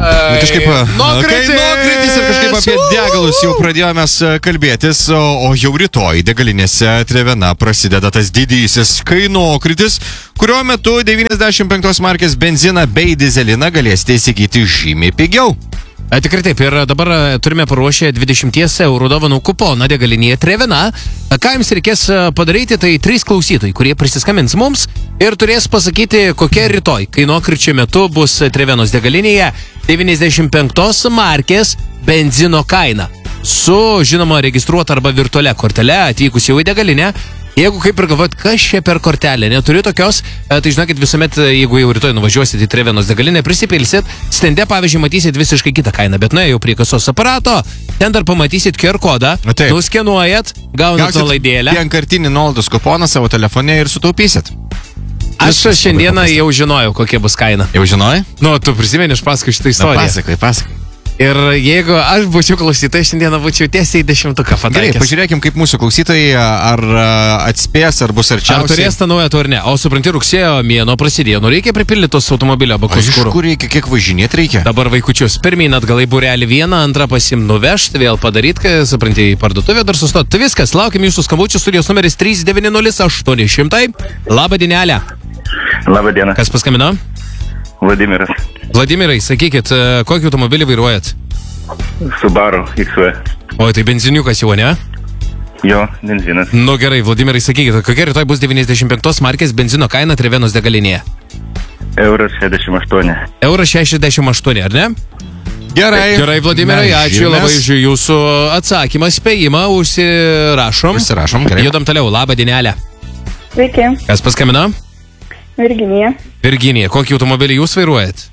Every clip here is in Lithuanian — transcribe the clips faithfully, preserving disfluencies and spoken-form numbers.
Uh, kažkaip, nokritis. Kai nokritis ir kažkaip apie degalus jau pradėjome kalbėtis, o, o jau rytoj degalinėse Trevena prasideda tas didysis kainokritis, kurio metu devyniasdešimt penktos markės benziną bei dizeliną galėsite įsigyti žymiai pigiau. A, tikrai taip, ir dabar turime paruošę dvidešimt eurų dovanų kuponą degalinėje Trevena. Ką jums reikės padaryti, tai trys klausytojai, kurie prisiskambins mums ir turės pasakyti, kokia rytoj kainokričio metu bus Trevenos degalinėje devyniasdešimt penktos markės benzino kaina. Su, žinoma, registruota arba virtualia kortele atvykus jau į degalinę. Jeigu kaip ir galvojat, kas čia per kortelę, neturiu tokios, tai žinokit visuomet, jeigu jau rytoj nuvažiuosit į Trevenos degalinę, prisipilsit, stende, pavyzdžiui, matysit visiškai kitą kainą, bet na, jau prie kasos aparato, ten dar pamatysit Q R kodą, nuskenuojat, gaunat nuolaidėlę. Vienkartinį nuolaidos kuponą savo telefone ir sutaupysit. Aš šiandieną jau žinojau, kokia bus kaina. Jau žinojai? Nu, tu prisimeni, aš pasakoju šitą istoriją. Na, pasakai, pasakai. Ir jeigu aš būčiau klausytojai, šiandieną būčiau tiesiai į dešimtuką pataikęs. Gerai, pažiūrėkim, kaip mūsų klausytojai ar atspės, ar bus arčiausiai. Ar turės tą naują to ar ne? O supranti, rugsėjo mėnuo prasidėjo. Nu, reikia pripildyti tos automobilio bakus. Iš kur reikia, kiek važinėti reikia? Dabar vaikučius pirmyn atgal į būrelį vieną, antrą pasim nuvežti, vėl padaryti, kai, supranti, į parduotuvę dar sustoti. Tai viskas, laukiam jūsų skambučių, studijos numeris trys devyni nulis aštuoni šimtai. Labą dienelę. Labą dieną. Kas paskambino? Vladimiras. Vladimirai, sakykit, kokį automobilį vairuojat? Subaru X V. Oi, tai benziniukas jau, ne? Jo, benzinas. Nu gerai, Vladimirai, sakykit, kokia rytoj bus devyniasdešimt penktos markės benzino kaina Trevenos degalinėje? Euras šešiasdešimt aštuoni. Euras šešiasdešimt aštuoni, ar ne? Gerai. Gerai, Vladimirai, ačiū labai už jūsų atsakymą, spėjimą, užsirašom. Užsirašom, gerai. Judam toliau, labą dienelę. Sveiki. Kas paskambino? Virginija. Virginija, kokį automobilį jūs vairuojat?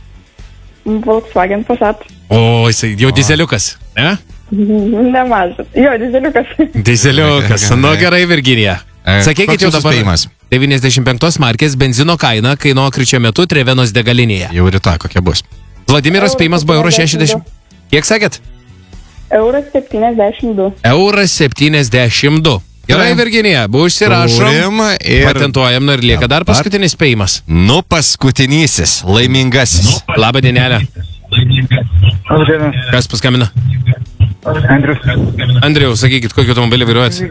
Volkswagen Passat. O, jisai jau dizeliukas, ne? Nemažas. Jo, dizeliukas. Dizeliukas. Nu gerai, Virginija. Sakykit jau dabar devyniasdešimt penktos markės benzino kaina kainokričio metu Trevenos degalinėje. Jau rytoj kokia bus. Vladimiras spėjimas buvo euro šešiasdešimt. Kiek sakėt? Euras septyniasdešimt du. Euras septyniasdešimt du. Gerai, Virginija, buvo užsirašom, ir patentuojam, nu ir lieka dar paskutinis spėjimas. Nu, paskutinysis, laimingasis. Labą dienelę. Labą dieną. Kas paskambina? Andrius. Andriau, sakykit, kokį automobilį vairuojat?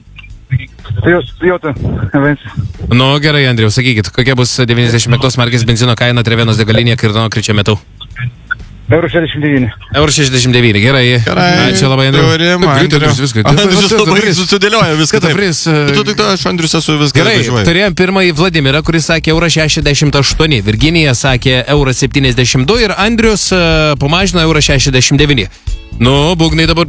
Toyota Avensis. Nu, gerai, Andriau, sakykit, kokia bus devyniasdešimt penktos markės benzino kaina Trevenos degalinėje kainokričio metu? Euro šešiasdešimt devyni. Euro šešiasdešimt devyni, gerai. Gerai. Ačiū labai, Andriu. Turim, Andriu. Andrius labai sudėlioja viską. Taip. Tu tik to, aš Andrius esu viską. Gerai, turėjom pirmąjį Vladimirą, kuris sakė euro šešiasdešimt aštuoni. Virginija sakė euro septyniasdešimt du ir Andrius uh, pamažino euro šešiasdešimt devyni. Nu, būgnai dabar.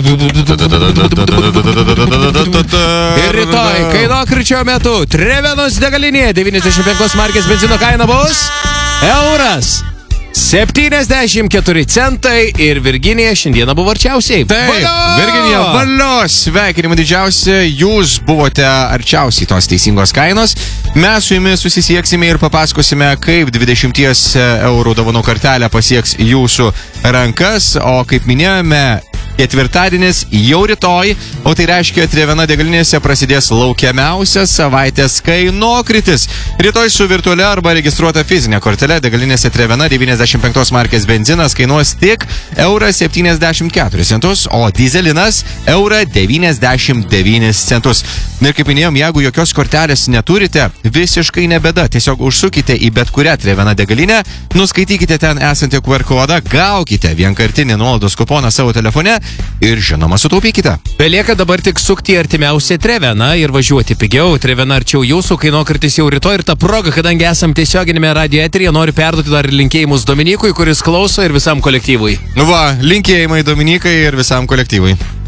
Ir rytoj, kainokričio metu, Trevenos degalinėje devyniasdešimt penktos markės benzino kaina bus euras septyniasdešimt keturi centai ir Virginija šiandieną buvo arčiausiai. Taip, valio! Virginija, valio, sveikinimai didžiausia, jūs buvote arčiausiai tos teisingos kainos. Mes su jumis susisieksime ir papasakosime, kaip dvidešimt eurų dovanų kortelė pasieks jūsų rankas, o kaip minėjome, ketvirtadienis jau rytoj, o tai reiškia, Trevena degalinėse prasidės laukiamiausias savaitės kainokritis. Rytoj su virtualia arba registruota fizinė kortelė degalinėse Trevena devyniasdešimt penktos markės benzinas kainuos tik eurą septyniasdešimt keturis centus, o dizelinas eurą devyniasdešimt devynis centus. Ir kaip minėjom, jeigu jokios kortelės neturite, visiškai nebėda. Tiesiog užsukite į bet kurią Trevena degalinę, nuskaitykite ten esantį Q R kodą, gaukite vienkartinį nuolaidos kuponą savo telefone ir žinoma sutaupykite. Belieka dabar tik sukti artimiausią Treveną ir važiuoti pigiau. Trevena arčiau jūsų, kainokritis jau rytoj ir ta proga, kadangi esam tiesioginėme radio eteryje, noriu perduoti dar linkėjimus Dominikui, kuris klauso ir visam kolektyvui. Va, linkėjimai Dominikai ir visam kolektyvui.